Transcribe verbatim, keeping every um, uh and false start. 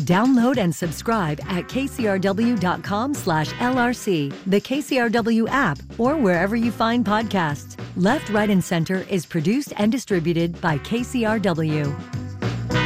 Download and subscribe at kcrw.com slash LRC, the K C R W app, or wherever you find podcasts. Left, Right, and Center is produced and distributed by K C R W.